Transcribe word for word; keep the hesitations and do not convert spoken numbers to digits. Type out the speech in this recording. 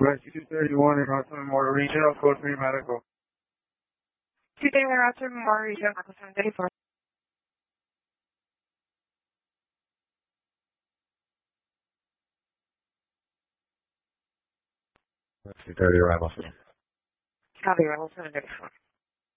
two thirty-one in Rockland Memorial Regional, code three medical. two thirty-one Rockland Memorial Regional, seven thirty-four. two thirty arrival. Copy, arrival seven thirty-four.